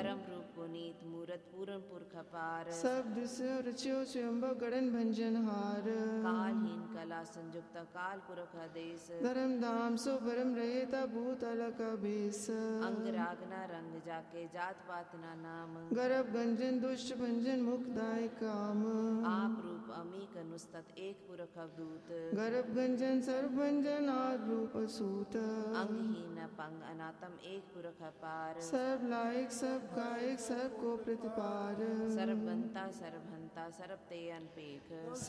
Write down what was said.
परम रूप पुनीत मूरत पूर्ण पुरख अपार सब दिस्यो रच्यो स्वयंभव गणन भंजन हार कालहीन कला संयुक्त काल पुरख देश धर्म धाम सो परम रहता भूत अलग बेस अंग रागना रंग जाके जात पात ना नाम गर्भ गंजन दुष्ट भंजन मुक्ताय काम आप रूप अमीक अनुस्तत एक पुरख अवधूत गर्भ गंजन सर्व भंजन आद रूप सूत अंगहीन पंग अनातम एक पुरख अपार सर्व लायक सब कायक सब को प्रतिपार सर्वबंता सर्वहंता सर्व ते अनपेख